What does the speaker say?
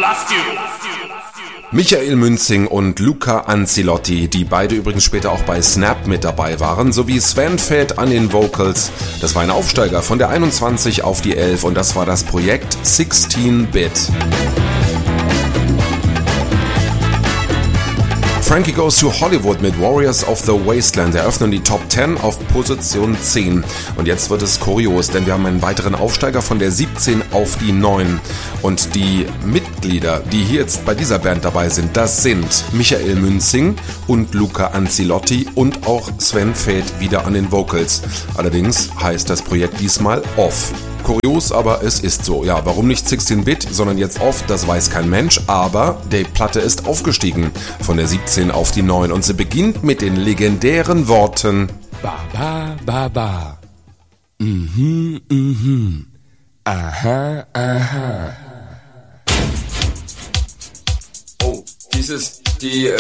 Michael Münzing und Luca Ancelotti, die beide übrigens später auch bei Snap mit dabei waren, sowie Sven Väth an den Vocals. Das war ein Aufsteiger von der 21 auf die 11 und das war das Projekt 16-Bit. Frankie Goes to Hollywood mit Warriors of the Wasteland eröffnen die Top 10 auf Position 10. Und jetzt wird es kurios, denn wir haben einen weiteren Aufsteiger von der 17 auf die 9. Und die Mitglieder, die hier jetzt bei dieser Band dabei sind, das sind Michael Münzing und Luca Ancelotti und auch Sven Väth wieder an den Vocals. Allerdings heißt das Projekt diesmal Off. Kurios, aber es ist so. Ja, warum nicht 16-Bit, sondern jetzt Off, das weiß kein Mensch, aber die Platte ist aufgestiegen von der 17 auf die 9 und sie beginnt mit den legendären Worten Ba, ba, ba, ba. Mhm, mhm. Aha, aha. Oh, die